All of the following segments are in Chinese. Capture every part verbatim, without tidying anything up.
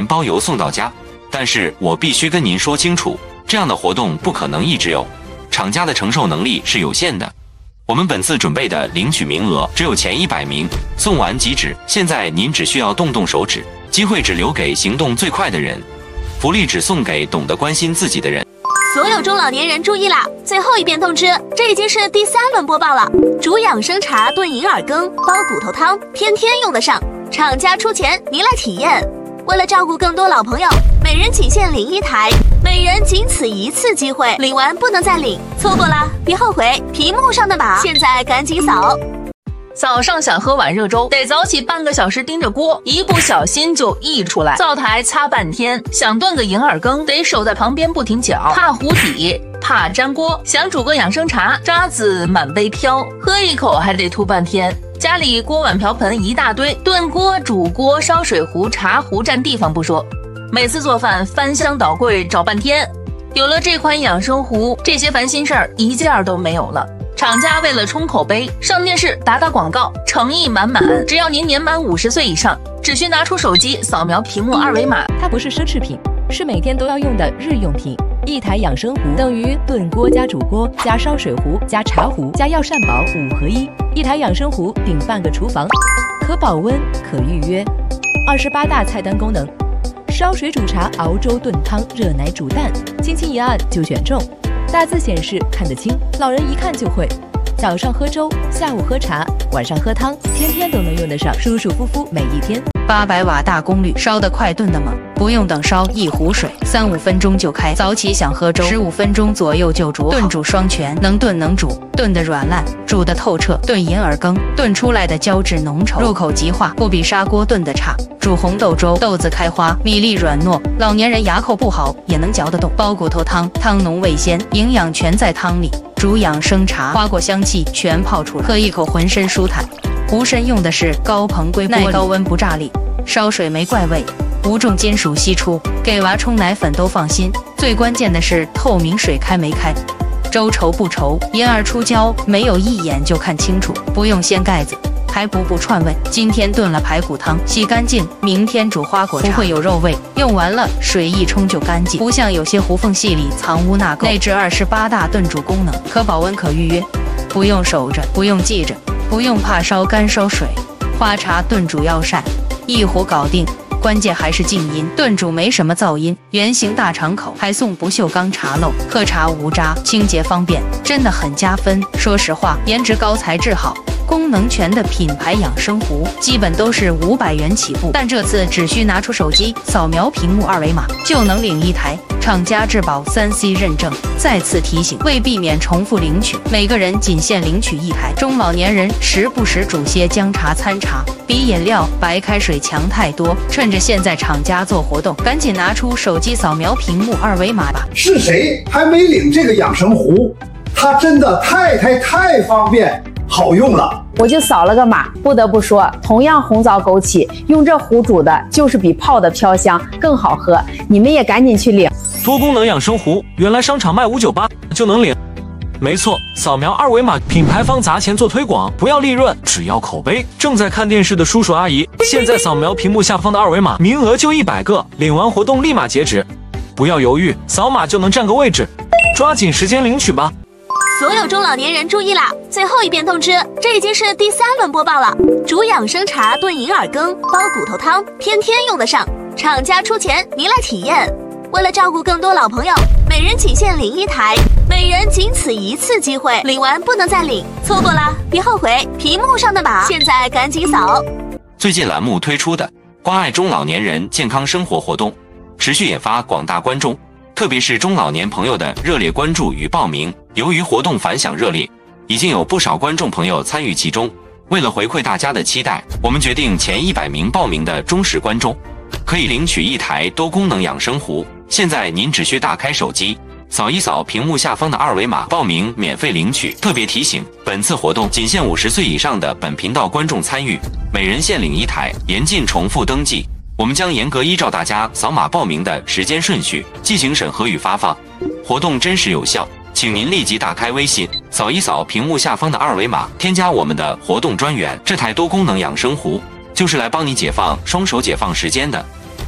包邮送到家。但是我必须跟您说清楚，这样的活动不可能一直有，厂家的承受能力是有限的。我们本次准备的领取名额只有前一百名，送完即止。现在您只需要动动手指，机会只留给行动最快的人，福利只送给懂得关心自己的人。 所有中老年人注意啦！最后一遍通知，这已经是第三轮播报了。煮养生茶炖银耳羹煲骨头汤，天天用得上，厂家出钱，您来体验。为了照顾更多老朋友，每人仅限领一台，每人仅此一次机会，领完不能再领，错过了别后悔。屏幕上的码，现在赶紧扫。 早上想喝碗热粥，得早起半个小时盯着锅，一不小心就溢出来，灶台擦半天。想炖个银耳羹，得守在旁边不停搅，怕糊底，怕粘锅。想煮个养生茶，渣子满杯飘，喝一口还得吐半天。家里锅碗瓢盆一大堆，炖锅、煮锅、烧水壶、茶壶占地方不说，每次做饭翻箱倒柜找半天。有了这款养生壶，这些烦心事儿一件都没有了。厂家为了冲口碑，上电视打打广告，诚意满满。只要您年满五十岁以上，只需拿出手机扫描屏幕二维码。 它不是奢侈品，是每天都要用的日用品。一台养生壶等于炖锅加煮锅加烧水壶加茶壶加药膳宝五合一。一台养生壶顶半个厨房，可保温可预约。二十八大菜单功能：烧水煮茶、熬粥炖汤、热奶煮蛋，轻轻一按就选中。大字显示看得清，老人一看就会。早上喝粥，下午喝茶，晚上喝汤，天天都能用得上，舒舒服服每一天。 八百瓦大功率，烧得快，炖得猛，不用等烧，一壶水三五分钟就开。早起想喝粥，十五分钟左右就煮好。炖煮双全，能炖能煮，炖得软烂，煮得透彻。炖银耳羹，炖出来的胶质浓稠，入口即化，不比砂锅炖得差。煮红豆粥，豆子开花，米粒软糯，老年人牙口不好也能嚼得动。煲骨头汤，汤浓味鲜，营养全在汤里。煮养生茶，花果香气全泡出来，喝一口浑身舒坦。壶身用的是高硼硅玻璃，耐高温不炸裂，烧水没怪味，无重金属析出，给娃冲奶粉都放心。最关键的是透明水开没开，粥稠不稠，银耳出胶没有一眼就看清楚，不用掀盖子，还补补串味。今天炖了排骨汤，洗干净，明天煮花果茶，不会有肉味，用完了水一冲就干净，不像有些糊缝隙里藏污纳垢。内置二十八大炖煮功能，可保温可预约，不用守着，不用记着，不用怕烧干烧水。花茶炖煮药膳，一壶搞定。关键还是静音，炖煮没什么噪音，圆形大敞口，还送不锈钢茶漏，喝茶无渣，清洁方便，真的很加分。说实话，颜值高材质好，功能全的品牌养生壶基本都是五百元起步，但这次只需拿出手机扫描屏幕二维码就能领一台，厂家质保 三 C 认证。再次提醒，为避免重复领取，每个人仅限领取一台。中老年人时不时煮些姜茶参茶，比饮料、白开水强太多。趁着现在厂家做活动，赶紧拿出手机扫描屏幕二维码吧。 是谁还没领这个养生壶？它真的太太太方便好用了。 我就扫了个码，不得不说，同样红枣枸杞，用这壶煮的就是比泡的飘香更好喝。你们也赶紧去领多功能养生壶，原来商场卖五九八就能领。没错，扫描二维码，品牌方砸钱做推广，不要利润，只要口碑。正在看电视的叔叔阿姨，现在扫描屏幕下方的二维码，名额就一百个，领完活动立马截止，不要犹豫，扫码就能占个位置，抓紧时间领取吧。 所有中老年人注意啦！最后一遍通知，这已经是第三轮播报了。煮养生茶炖银耳羹煲骨头汤，天天用得上，厂家出钱，您来体验。为了照顾更多老朋友，每人仅限领一台，每人仅此一次机会，领完不能再领，错过了别后悔。屏幕上的码，现在赶紧扫。 最近栏目推出的关爱中老年人健康生活活动，持续引发广大观众，特别是中老年朋友的热烈关注与报名。由于活动反响热烈，已经有不少观众朋友参与其中。为了回馈大家的期待，我们决定前一百名报名的忠实观众可以领取一台多功能养生壶。现在您只需打开手机，扫一扫屏幕下方的二维码，报名免费领取。特别提醒，本次活动仅限五十岁以上的本频道观众参与，每人限领一台，严禁重复登记。我们将严格依照大家扫码报名的时间顺序进行审核与发放，活动真实有效。请您立即打开微信，扫一扫屏幕下方的二维码，添加我们的活动专员。这台多功能养生壶就是来帮你解放双手解放时间的。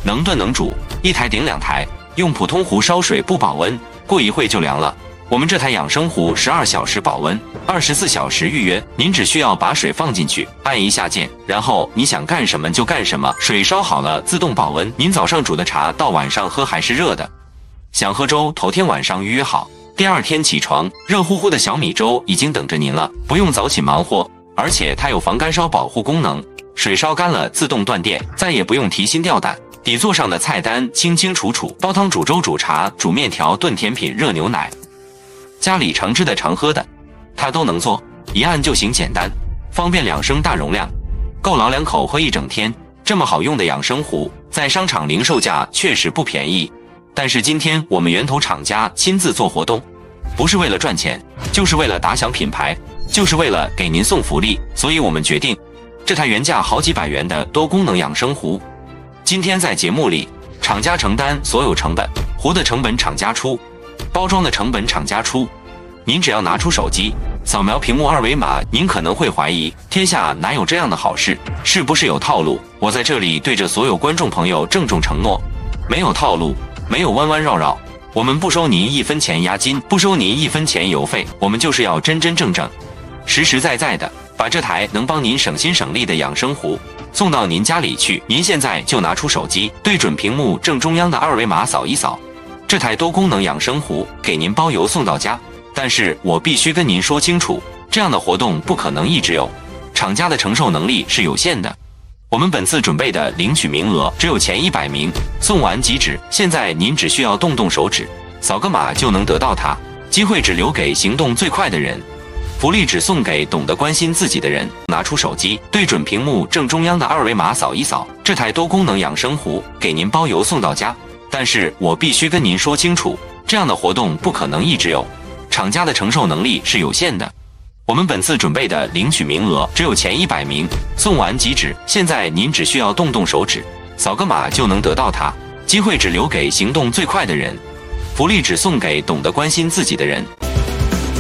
能炖能煮，一台顶两台，用普通壶烧水不保温，过一会就凉了。我们这台养生壶十二小时保温，二十四小时预约，您只需要把水放进去，按一下键，然后你想干什么就干什么，水烧好了自动保温，您早上煮的茶到晚上喝还是热的。想喝粥，头天晚上预约好，第二天起床，热乎乎的小米粥已经等着您了，不用早起忙活，而且它有防干烧保护功能，水烧干了自动断电，再也不用提心吊胆。底座上的菜单清清楚楚，煲汤、煮粥、煮茶、煮面条、炖甜品、热牛奶，家里常吃的常喝的，它都能做，一按就行，简单方便，两升大容量，够老两口喝一整天。这么好用的养生壶，在商场零售价确实不便宜，但是今天我们源头厂家亲自做活动，不是为了赚钱，就是为了打响品牌，就是为了给您送福利，所以我们决定这台原价好几百元的多功能养生壶，今天在节目里，厂家承担所有成本，壶的成本厂家出，包装的成本厂家出，您只要拿出手机扫描屏幕二维码，您可能会怀疑天下哪有这样的好事，是不是有套路？我在这里对着所有观众朋友郑重承诺，没有套路，没有弯弯绕绕，我们不收您一分钱押金，不收您一分钱邮费，我们就是要真真正正实实在在的把这台能帮您省心省力的养生壶送到您家里去。您现在就拿出手机，对准屏幕正中央的二维码扫一扫，这台多功能养生壶给您包邮送到家。但是我必须跟您说清楚，这样的活动不可能一直有，厂家的承受能力是有限的。我们本次准备的领取名额只有前一百名，送完即止。现在您只需要动动手指，扫个码就能得到它，机会只留给行动最快的人，福利只送给懂得关心自己的人。拿出手机，对准屏幕正中央的二维码扫一扫，这台多功能养生壶给您包邮送到家。但是我必须跟您说清楚，这样的活动不可能一直有，厂家的承受能力是有限的。我们本次准备的领取名额只有前一百名，送完即止。现在您只需要动动手指，扫个码就能得到它，机会只留给行动最快的人，福利只送给懂得关心自己的人。